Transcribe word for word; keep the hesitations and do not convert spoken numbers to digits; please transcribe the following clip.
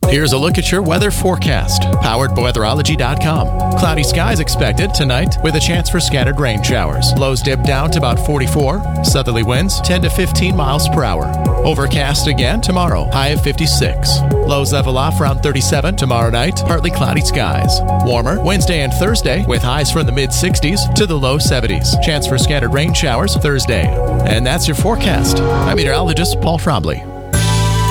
Here's a look at your weather forecast, powered by weatherology dot com. Cloudy skies expected tonight with a chance for scattered rain showers. Lows dip down to about forty-four. Southerly winds ten to fifteen miles per hour. Overcast again tomorrow, high of fifty-six. Lows level off around thirty-seven tomorrow night, partly cloudy skies. Warmer Wednesday and Thursday with highs from the mid sixties to the low seventies. Chance for scattered rain showers Thursday. And that's your forecast. I'm meteorologist Paul Trombley.